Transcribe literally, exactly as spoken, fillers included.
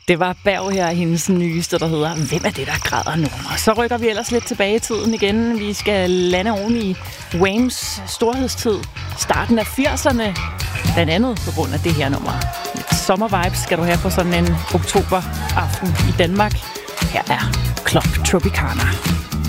Det var Berg her, hendes nyeste, der hedder Hvem er det, der græder nu? Og så rykker vi ellers lidt tilbage i tiden igen. Vi skal lande oven i Whames storhedstid. Starten af firserne. Blandt andet på grund af det her nummer. Sommervibes skal du have på sådan en oktoberaften i Danmark. Her er Club Tropicana.